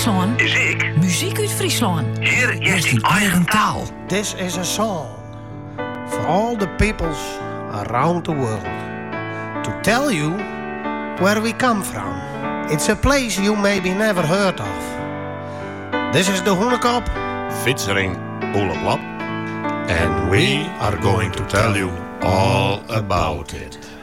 Friesland Is ik? muziek uit Friesland. Hier is die eigen taal. This is a song for all the peoples around the world. To tell you where we come from. It's a place you maybe never heard of. This is the Hoenekop. Featuring Ole Blap. And we are going to tell you all about it.